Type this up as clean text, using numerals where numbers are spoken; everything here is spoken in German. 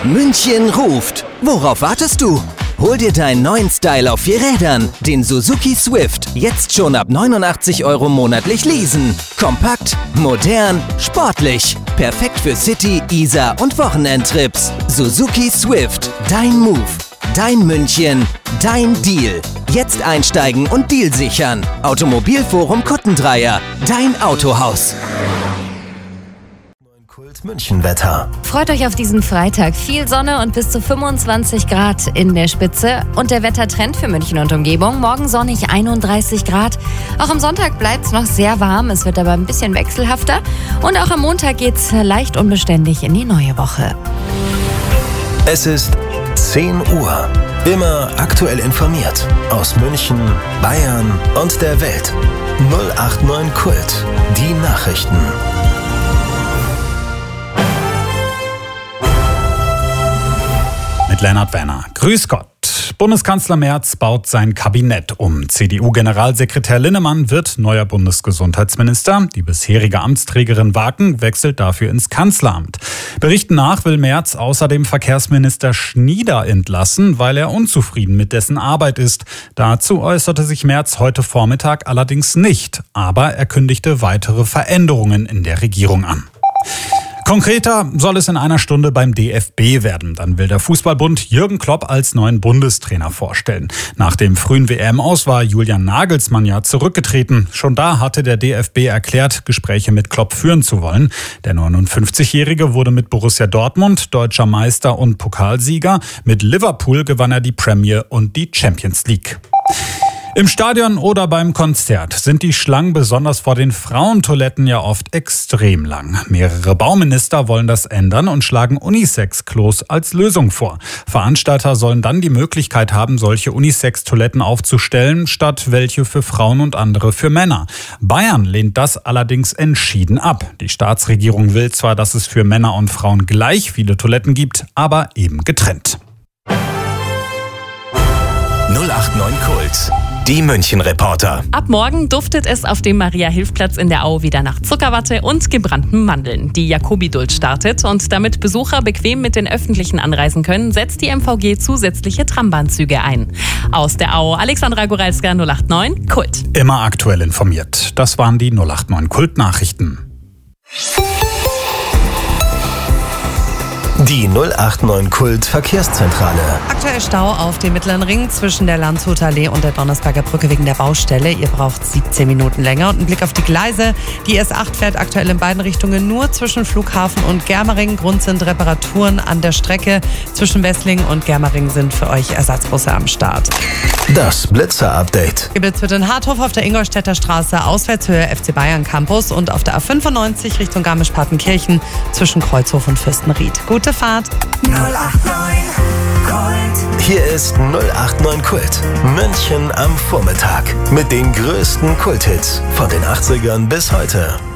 München ruft. Worauf wartest du? Hol dir deinen neuen Style auf 4 Rädern, den Suzuki Swift. Jetzt schon ab 89 € monatlich leasen. Kompakt, modern, sportlich. Perfekt für City, Isar und Wochenendtrips. Suzuki Swift. Dein Move. Dein München. Dein Deal. Jetzt einsteigen und Deal sichern. Automobilforum Kuttendreier. Dein Autohaus. Kult München-Wetter. Freut euch auf diesen Freitag. Viel Sonne und bis zu 25 Grad in der Spitze. Und der Wettertrend für München und Umgebung. Morgen sonnig 31 Grad. Auch am Sonntag bleibt es noch sehr warm. Es wird aber ein bisschen wechselhafter. Und auch am Montag geht es leicht unbeständig in die neue Woche. Es ist 10 Uhr. Immer aktuell informiert. Aus München, Bayern und der Welt. 089 Kult. Die Nachrichten. Mit Lennart Werner. Grüß Gott. Bundeskanzler Merz baut sein Kabinett um. CDU-Generalsekretär Linnemann wird neuer Bundesgesundheitsminister. Die bisherige Amtsträgerin Waken wechselt dafür ins Kanzleramt. Berichten nach will Merz außerdem Verkehrsminister Schnieder entlassen, weil er unzufrieden mit dessen Arbeit ist. Dazu äußerte sich Merz heute Vormittag allerdings nicht. Aber er kündigte weitere Veränderungen in der Regierung an. Konkreter soll es in einer Stunde beim DFB werden. Dann will der Fußballbund Jürgen Klopp als neuen Bundestrainer vorstellen. Nach dem frühen WM-Aus war Julian Nagelsmann ja zurückgetreten. Schon da hatte der DFB erklärt, Gespräche mit Klopp führen zu wollen. Der 59-Jährige wurde mit Borussia Dortmund deutscher Meister und Pokalsieger. Mit Liverpool gewann er die Premier und die Champions League. Im Stadion oder beim Konzert sind die Schlangen besonders vor den Frauentoiletten ja oft extrem lang. Mehrere Bauminister wollen das ändern und schlagen Unisex-Klos als Lösung vor. Veranstalter sollen dann die Möglichkeit haben, solche Unisex-Toiletten aufzustellen, statt welche für Frauen und andere für Männer. Bayern lehnt das allerdings entschieden ab. Die Staatsregierung will zwar, dass es für Männer und Frauen gleich viele Toiletten gibt, aber eben getrennt. 089 Kult. Die München-Reporter. Ab morgen duftet es auf dem Maria-Hilf-Platz in der Au wieder nach Zuckerwatte und gebrannten Mandeln. Die Jacobi-Duld startet und damit Besucher bequem mit den Öffentlichen anreisen können, setzt die MVG zusätzliche Trambahnzüge ein. Aus der Au, Alexandra Goralska, 089 Kult. Immer aktuell informiert. Das waren die 089 Kult-Nachrichten. Die 089 Kult Verkehrszentrale. Aktuell Stau auf dem Mittleren Ring zwischen der Landshuter Allee und der Donnersberger Brücke wegen der Baustelle. Ihr braucht 17 Minuten länger. Und ein Blick auf die Gleise. Die S8 fährt aktuell in beiden Richtungen nur zwischen Flughafen und Germering. Grund sind Reparaturen an der Strecke. Zwischen Wesslingen und Germering sind für euch Ersatzbusse am Start. Das Blitzer-Update. Geblitzt wird in Harthof auf der Ingolstädter Straße, Auswärtshöhe FC Bayern Campus und auf der A95 Richtung Garmisch-Partenkirchen zwischen Kreuzhof und Fürstenried. Gute Fahrt. 089 Kult. Hier ist 089 Kult. München am Vormittag. Mit den größten Kulthits von den 80ern bis heute.